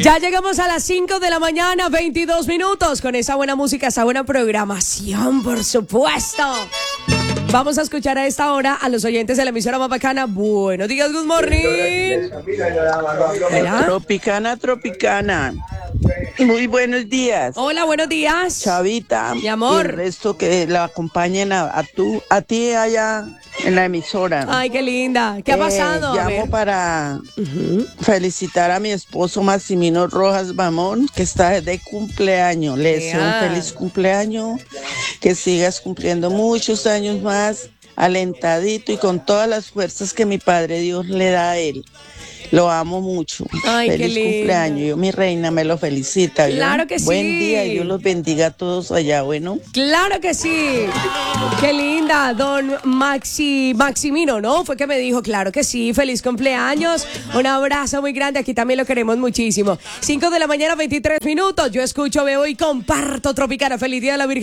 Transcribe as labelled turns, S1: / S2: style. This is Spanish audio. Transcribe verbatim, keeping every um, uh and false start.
S1: Ya llegamos a las cinco de la mañana, veintidós minutos, con esa buena música, esa buena programación, por supuesto. Vamos a escuchar a esta hora a los oyentes de la emisora más bacana. Buenos días, good morning.
S2: Hola. Tropicana, tropicana. Muy buenos días.
S1: Hola, buenos días.
S2: Chavita.
S1: Mi amor.
S2: Y el resto que la acompañen a, a tú, a ti allá en la emisora.
S1: Ay, qué linda. ¿Qué ha pasado?
S2: Eh,
S1: A
S2: llamo
S1: ver.
S2: para uh-huh. felicitar a mi esposo Maximino Rojas Bamón, que está de cumpleaños. Le deseo un feliz cumpleaños, que sigas cumpliendo muchos años más, alentadito y con todas las fuerzas que mi Padre Dios le da a él. Lo amo mucho.
S1: Ay,
S2: feliz cumpleaños. Yo, mi reina, me lo felicita. ¿yo?
S1: Claro que sí.
S2: Buen día y Dios los bendiga a todos allá, bueno.
S1: Claro que sí. Qué linda, don Maxi, Maximino, ¿no? Fue que me dijo, claro que sí, feliz cumpleaños. Un abrazo muy grande, aquí también lo queremos muchísimo. cinco de la mañana, veintitrés minutos. Yo escucho, veo y comparto Tropicana. Feliz día de la Virgen.